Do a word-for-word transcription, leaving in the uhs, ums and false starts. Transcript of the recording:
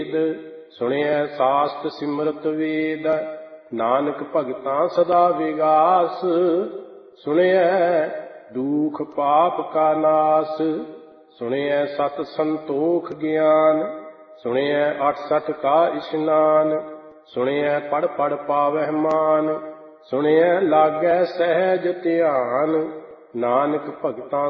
ਸੁਣਿਐ ਸਾਸਤ ਸਿਮਰਤ ਵੇਦ, ਨਾਨਕ ਭਗਤਾਂ ਸਦਾ ਵਿਗਾਸ। ਸੁਣਿਐ ਦੁਖ ਪਾਪ ਕਾ ਨਾਸ, ਸੁਣਿਐ ਸਤ ਸੰਤੋਖ ਗਿਆਨ। ਸੁਣਿਐ ਅਠ ਸਠ ਕਾ ਇਸ਼ਨਾਨ, ਸੁਣਿਐ ਪੜ ਪੜ ਪਾਵਹਿ ਮਾਨ। ਸੁਣਿਐ ਲਾਗੈ ਸਹਿਜ ਧਿਆਨ, ਨਾਨਕ ਭਗਤਾਂ